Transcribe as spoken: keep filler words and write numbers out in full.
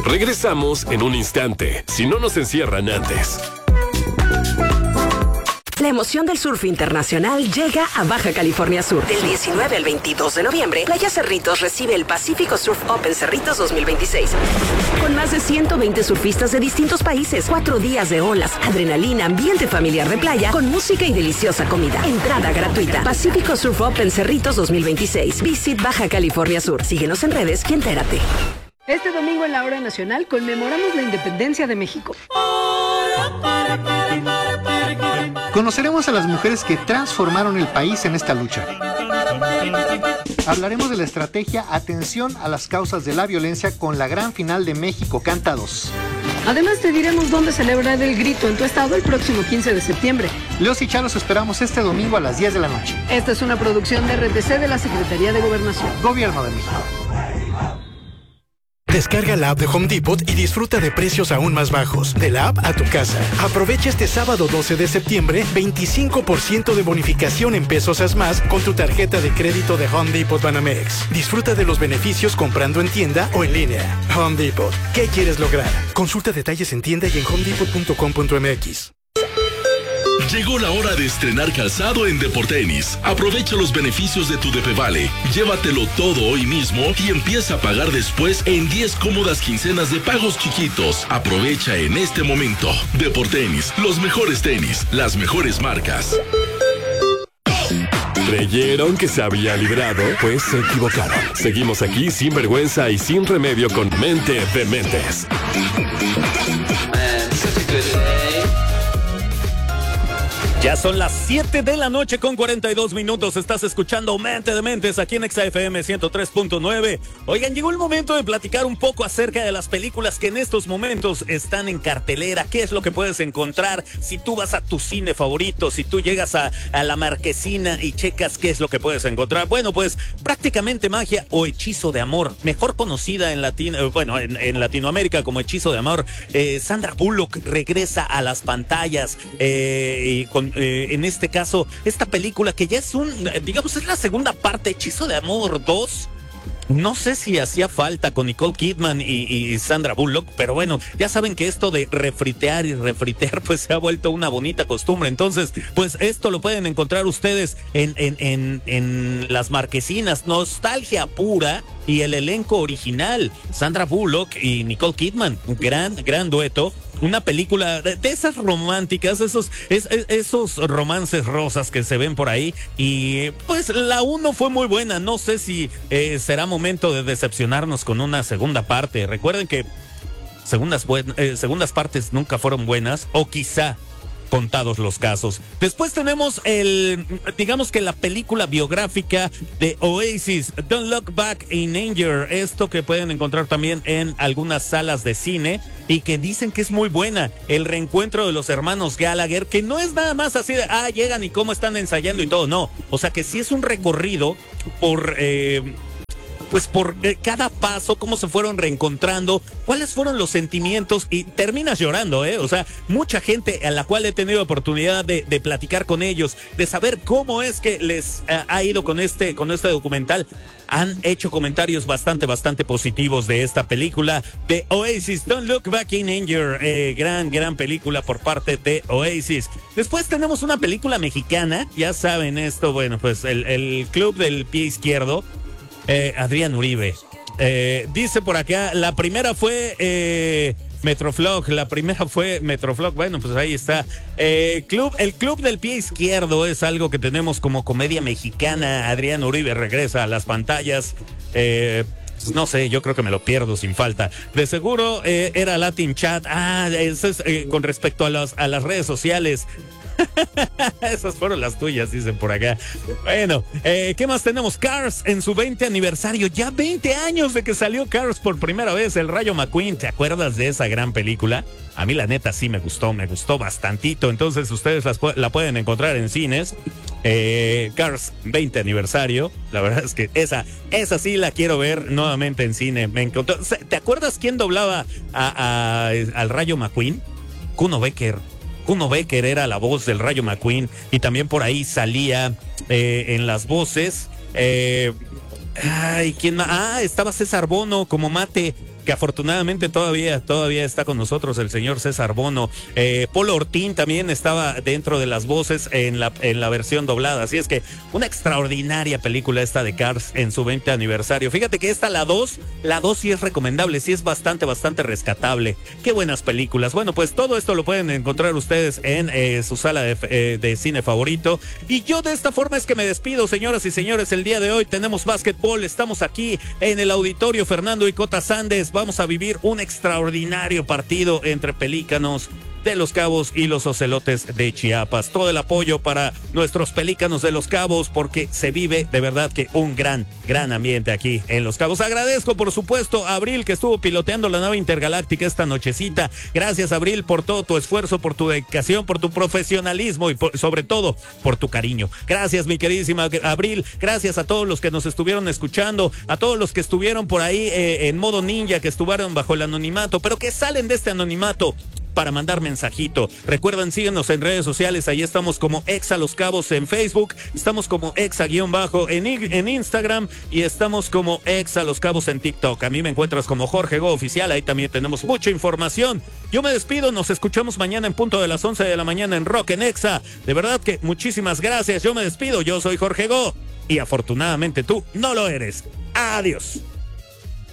Regresamos en un instante, si no nos encierran antes. La emoción del surf internacional llega a Baja California Sur. Del diecinueve al veintidós de noviembre, Playa Cerritos recibe el Pacífico Surf Open Cerritos dos mil veintiséis. Con más de ciento veinte surfistas de distintos países, cuatro días de olas, adrenalina, ambiente familiar de playa, con música y deliciosa comida. Entrada gratuita. Pacífico Surf Open Cerritos dos mil veintiséis. Visit Baja California Sur. Síguenos en redes y entérate. Este domingo en la hora nacional conmemoramos la independencia de México. Conoceremos a las mujeres que transformaron el país en esta lucha. Hablaremos de la estrategia Atención a las causas de la violencia con la gran final de México Canta dos. Además te diremos dónde celebrar el grito en tu estado el próximo quince de septiembre. Leos y Chalos esperamos este domingo a las diez de la noche. Esta es una producción de R T C de la Secretaría de Gobernación. Gobierno de México. Descarga la app de Home Depot y disfruta de precios aún más bajos. De la app a tu casa. Aprovecha este sábado doce de septiembre veinticinco por ciento de bonificación en pesos as más con tu tarjeta de crédito de Home Depot Banamex. Disfruta de los beneficios comprando en tienda o en línea. Home Depot. ¿Qué quieres lograr? Consulta detalles en tienda y en home depot punto com punto m x. Llegó la hora de estrenar calzado en Deportenis. Aprovecha los beneficios de tu D P Vale. Llévatelo todo hoy mismo y empieza a pagar después en diez cómodas quincenas de pagos chiquitos. Aprovecha en este momento. Deportenis, los mejores tenis, las mejores marcas. ¿Creyeron que se había librado? Pues se equivocaron. Seguimos aquí sin vergüenza y sin remedio con Mente de Mentes. Ya son las siete de la noche con cuarenta y dos minutos. Estás escuchando Mente de Mentes aquí en Exa F M ciento tres punto nueve. Oigan, llegó el momento de platicar un poco acerca de las películas que en estos momentos están en cartelera. ¿Qué es lo que puedes encontrar si tú vas a tu cine favorito? Si tú llegas a, a la Marquesina y checas qué es lo que puedes encontrar. Bueno, pues prácticamente Magia o Hechizo de Amor, mejor conocida en Latino, bueno, en, en Latinoamérica como Hechizo de Amor. Eh, Sandra Bullock regresa a las pantallas eh, y con Eh, en este caso, esta película que ya es un, digamos, es la segunda parte, Hechizo de Amor dos. No sé si hacía falta con Nicole Kidman y, y Sandra Bullock, pero bueno, ya saben que esto de refritear y refritear pues se ha vuelto una bonita costumbre. Entonces, pues esto lo pueden encontrar ustedes en, en, en, en las Marquesinas. Nostalgia pura y el elenco original, Sandra Bullock y Nicole Kidman, un gran, gran dueto. Una película de, de esas románticas, esos, es, es, esos romances rosas que se ven por ahí. Y pues la uno fue muy buena. No sé si eh, será momento de decepcionarnos con una segunda parte. Recuerden que segundas, buen, eh, segundas partes nunca fueron buenas, o quizá contados los casos. Después tenemos el, digamos que la película biográfica de Oasis, Don't Look Back in Anger, esto que pueden encontrar también en algunas salas de cine y que dicen que es muy buena, el reencuentro de los hermanos Gallagher, que no es nada más así de, ah, llegan y cómo están ensayando y todo, no, o sea que sí es un recorrido por... Eh, pues por cada paso, cómo se fueron reencontrando, cuáles fueron los sentimientos, y terminas llorando, ¿eh? O sea, mucha gente a la cual he tenido oportunidad de, de platicar con ellos, de saber cómo es que les uh, ha ido con este, con este documental, han hecho comentarios bastante, bastante positivos de esta película de Oasis, Don't Look Back in Anger, eh, gran, gran película por parte de Oasis. Después tenemos una película mexicana, ya saben esto, bueno, pues el, el Club del Pie Izquierdo, Eh, Adrián Uribe. Eh, dice por acá, la primera fue eh, Metroflog, la primera fue Metroflog, bueno, pues ahí está. Eh, club, el Club del Pie Izquierdo es algo que tenemos como comedia mexicana. Adrián Uribe regresa a las pantallas. Eh, No sé, yo creo que me lo pierdo sin falta. De seguro eh, era Latin Chat. Ah, eso es eh, con respecto a, los, a las redes sociales. Esas fueron las tuyas, dicen por acá. Bueno, eh, ¿qué más tenemos? Cars en su veinte aniversario. Ya veinte años de que salió Cars por primera vez. El Rayo McQueen, ¿te acuerdas de esa gran película? A mí la neta sí me gustó, me gustó bastantito. Entonces ustedes las, la pueden encontrar en cines. Eh, Cars veinte aniversario. La verdad es que esa, esa sí la quiero ver nuevamente en cine. Me encantó. ¿Te acuerdas quién doblaba a, a, al Rayo McQueen? Kuno Becker. Kuno Becker era la voz del Rayo McQueen y también por ahí salía eh, en las voces. Eh, ay, ¿quién más? Ah, estaba César Bono como Mate. que afortunadamente todavía, todavía está con nosotros el señor César Bono. Eh, Polo Ortín también estaba dentro de las voces en la, en la versión doblada. Así es que una extraordinaria película esta de Cars en su veinte aniversario. Fíjate que esta, la dos, la dos sí es recomendable, sí es bastante, bastante rescatable. Qué buenas películas. Bueno, pues todo esto lo pueden encontrar ustedes en eh, su sala de, eh, de cine favorito. Y yo de esta forma es que me despido, señoras y señores. El día de hoy tenemos básquetbol. Estamos aquí en el auditorio Fernando y Cota Sandes. Vamos a vivir un extraordinario partido entre Pelícanos de Los Cabos y los Ocelotes de Chiapas. Todo el apoyo para nuestros Pelícanos de Los Cabos, porque se vive de verdad que un gran, gran ambiente aquí en Los Cabos. Agradezco, por supuesto, a Abril, que estuvo piloteando la nave intergaláctica esta nochecita. Gracias, Abril, por todo tu esfuerzo, por tu dedicación, por tu profesionalismo y por, sobre todo por tu cariño. Gracias, mi queridísima Abril. Gracias a todos los que nos estuvieron escuchando, a todos los que estuvieron por ahí eh, en modo ninja, que estuvieron bajo el anonimato, pero que salen de este anonimato para mandar mensajito. Recuerden, síguenos en redes sociales, ahí estamos como Exa Los Cabos en Facebook, estamos como Exa-bajo en, en Instagram y estamos como Exa Los Cabos en TikTok. A mí me encuentras como Jorge Go Oficial, ahí también tenemos mucha información. Yo me despido, nos escuchamos mañana en punto de las once de la mañana en Rock en Exa. De verdad que muchísimas gracias, yo me despido, yo soy Jorge Go y afortunadamente tú no lo eres. Adiós.